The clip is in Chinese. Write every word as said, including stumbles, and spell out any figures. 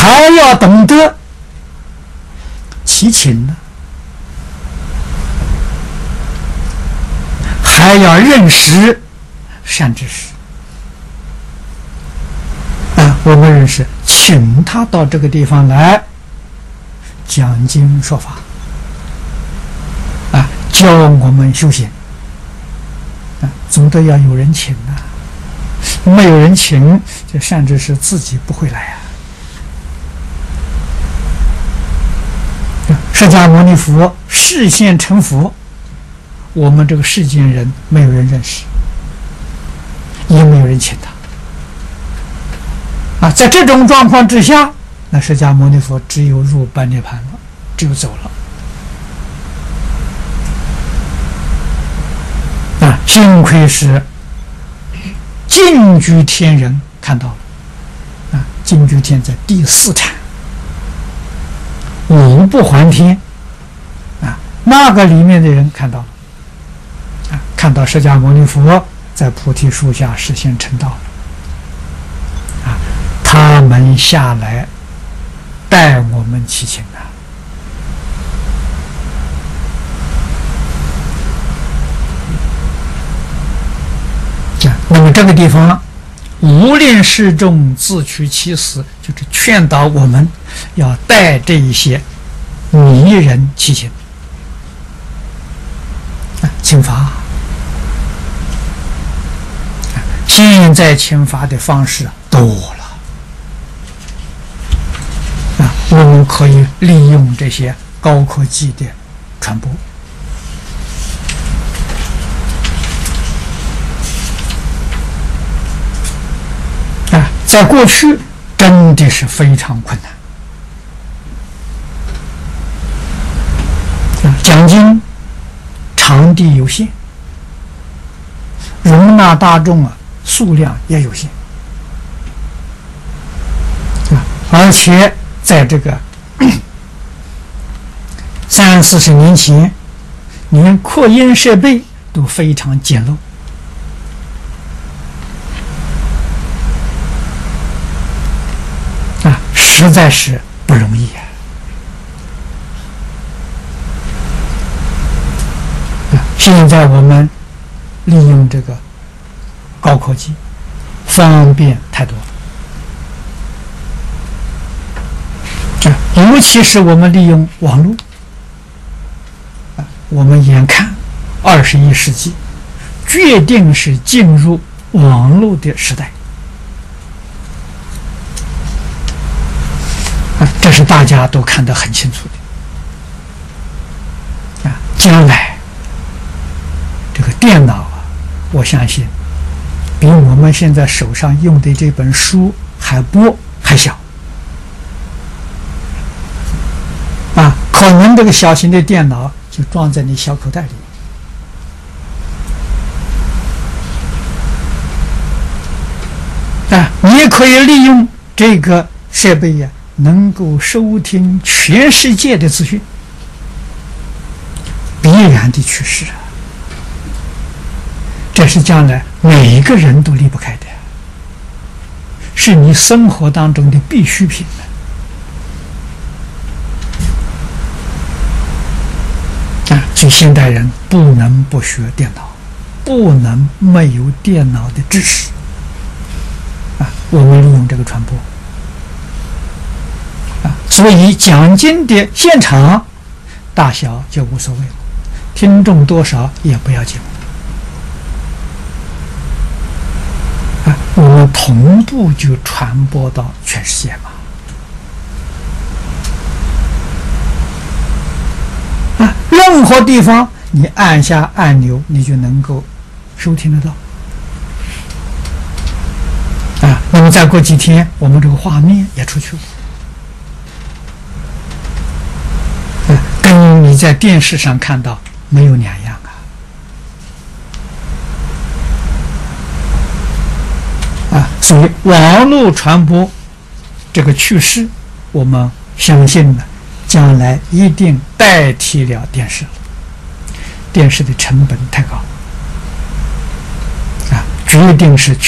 还要懂得祈请呢，还要认识善知识啊！我们认识，请他到这个地方来讲经说法啊，教我们修行啊，总得要有人请啊。没有人请，这善知识自己不会来啊。释迦牟尼佛示现成佛，我们这个世间人没有人认识，也没有人请他啊。在这种状况之下，那释迦牟尼佛只有入般涅盘了，只有走了啊。幸亏是净居天人看到了啊，净居天在第四禅五不还天啊，那个里面的人看到了啊，看到释迦牟尼佛在菩提树下实现成道了啊，他们下来带我们祈请啊。那么这个地方，无令示众自取其死，就是劝导我们要带这一些迷人祈请啊，请法。现在请法的方式多了啊，我们可以利用这些高科技的传播。在过去真的是非常困难，讲经场地有限，容纳大众啊数量也有限，而且在这个三四十年前，连扩音设备都非常简陋。实在是不容易啊！现在我们利用这个高科技，方便太多了啊！尤其是我们利用网络啊，我们眼看二十一世纪决定是进入网络的时代。这是大家都看得很清楚的啊！将来这个电脑啊，我相信比我们现在手上用的这本书还薄还小啊！可能这个小型的电脑就装在你小口袋里啊！你也可以利用这个设备呀、啊。能够收听全世界的资讯，必然的趋势啊！这是将来每一个人都离不开的，是你生活当中的必需品啊！所以现代人不能不学电脑，不能没有电脑的知识啊！我们利用这个传播。所以讲经的现场大小就无所谓了，听众多少也不要紧啊，我们同步就传播到全世界嘛啊，任何地方你按下按钮，你就能够收听得到啊。那么再过几天，我们这个画面也出去了。跟你在电视上看到没有两样啊！啊，所以网络传播这个趋势，我们相信呢，将来一定代替了电视。电视的成本太高啊，决定是